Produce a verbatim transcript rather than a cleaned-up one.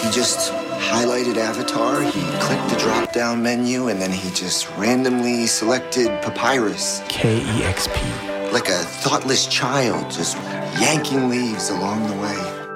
He just highlighted Avatar, he clicked the drop-down menu, and then he just randomly selected Papyrus. K E X P. Like a thoughtless child, just yanking leaves along the way.